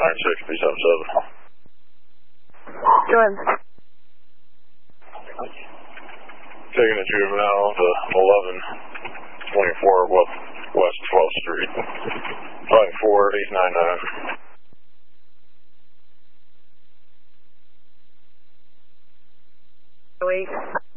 Go ahead. Taking a juvenile to 1124 West 12th Street. 54899. Wait.